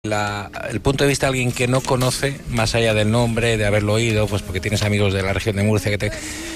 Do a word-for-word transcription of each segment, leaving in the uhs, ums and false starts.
La, el punto de vista de alguien que no conoce, más allá del nombre, de haberlo oído, pues porque tienes amigos de la región de Murcia que te...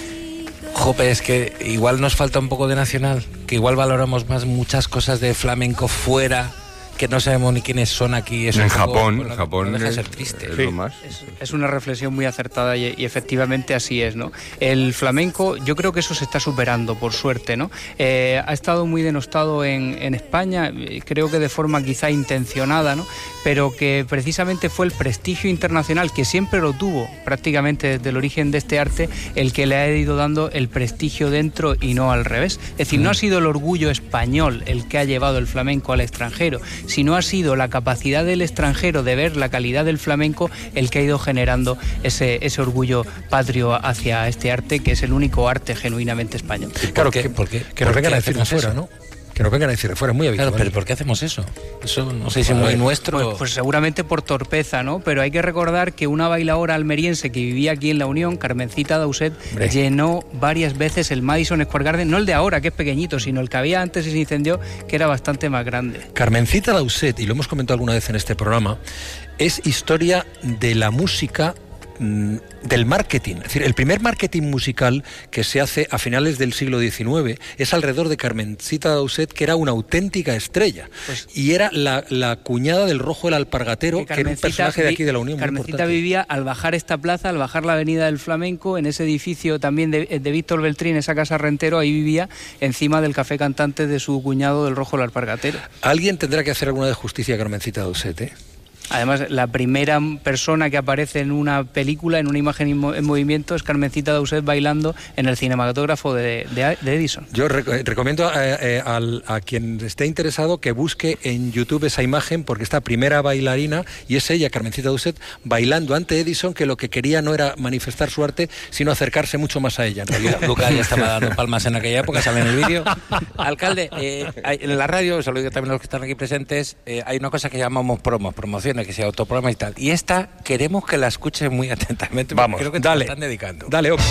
Jope, es que igual nos falta un poco de nacional, que igual valoramos más muchas cosas de flamenco fuera, que no sabemos ni quiénes son aquí. Eso en poco, Japón, bueno, Japón no deja de es, ser triste. es Sí. lo más. Es, es una reflexión muy acertada y, y efectivamente así es, ¿no? El flamenco, yo creo que eso se está superando, por suerte, ¿no? Eh, ha estado muy denostado en, en España, creo que de forma quizá intencionada, ¿no? Pero que precisamente fue el prestigio internacional, que siempre lo tuvo prácticamente desde el origen de este arte, el que le ha ido dando el prestigio dentro y no al revés. Es decir, no ha sido el orgullo español el que ha llevado el flamenco al extranjero, sino ha sido la capacidad del extranjero de ver la calidad del flamenco el que ha ido generando ese, ese orgullo patrio hacia este arte, que es el único arte genuinamente español. ¿Por Claro, qué? que, ¿Por qué? que nos ¿Por vengan qué a decir de hacemos fuera, eso? ¿no? Que nos vengan a decir de fuera, es muy habitual. Claro, pero ¿por qué hacemos eso? Eso no sé si es muy nuestro. Pues, pues seguramente por torpeza, ¿no? Pero hay que recordar que una bailaora almeriense que vivía aquí en La Unión, Carmencita Dauset, Hombre. llenó varias veces el Madison Square Garden, no el de ahora, que es pequeñito, sino el que había antes y se incendió, que era bastante más grande. Carmencita Dauset, y lo hemos comentado alguna vez en este programa, es historia de la música, mm, del marketing. Es decir, el primer marketing musical que se hace a finales del siglo diecinueve es alrededor de Carmencita Dauset, que era una auténtica estrella. Pues, y era la, la cuñada del Rojo el Alpargatero, que, que era un personaje de aquí de La Unión. Carmencita vivía al bajar esta plaza, al bajar la avenida del Flamenco, en ese edificio también de, de Víctor Beltrín, esa casa Rentero, ahí vivía encima del café cantante de su cuñado del Rojo el Alpargatero. Alguien tendrá que hacer alguna de justicia a Carmencita Dauset, ¿eh? Además, la primera persona que aparece en una película, en una imagen en movimiento, es Carmencita Dauset bailando en el cinematógrafo de, de, de Edison. Yo rec recomiendo a, a, a quien esté interesado que busque en YouTube esa imagen, porque está primera bailarina y es ella, Carmencita Dauset, bailando ante Edison, que lo que quería no era manifestar su arte, sino acercarse mucho más a ella. En realidad. Lucas ya estaba dando palmas en aquella época, sale en el vídeo. Alcalde, eh, hay, en la radio, se lo digo también a los que están aquí presentes, eh, hay una cosa que llamamos promos, promociones, que sea autoprograma y tal. Y esta queremos que la escuchen muy atentamente. Vamos, creo que te dale. la están dedicando. Dale, ok.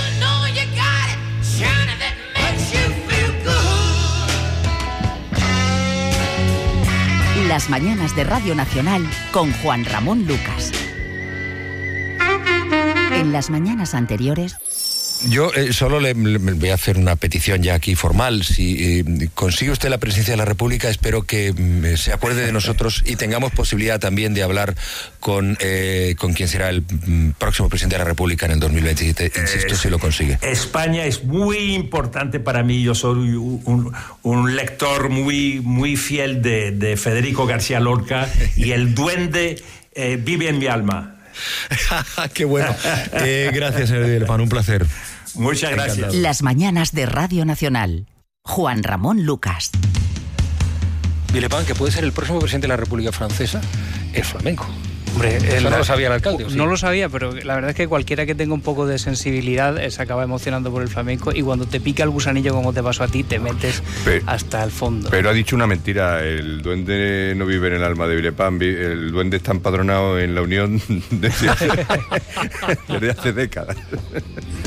Las mañanas de Radio Nacional con Juan Ramón Lucas. En las mañanas anteriores... Yo eh, solo le, le voy a hacer una petición ya aquí formal. Si eh, consigue usted la presidencia de la República, espero que mm, se acuerde de nosotros y tengamos posibilidad también de hablar con, eh, con quien será el mm, próximo presidente de la República en el dos mil veintisiete, insisto, Eh, si lo consigue. España es muy importante para mí. Yo soy un, un lector muy, muy fiel de, de Federico García Lorca y el duende eh, vive en mi alma. Qué bueno. Eh, gracias, señor Villepán, un placer. Muchas gracias. Encantado. Las mañanas de Radio Nacional. Juan Ramón Lucas. Villepán, que puede ser el próximo presidente de la República Francesa, es flamenco. Hombre, Eso no lo sabía el alcalde, ¿o sí? No lo sabía, pero la verdad es que cualquiera que tenga un poco de sensibilidad eh, se acaba emocionando por el flamenco, y cuando te pica el gusanillo como te pasó a ti, te metes Pe- hasta el fondo. Pero ha dicho una mentira. El duende no vive en el alma de Villepán. vi- El duende está empadronado en La Unión desde hace, desde hace décadas.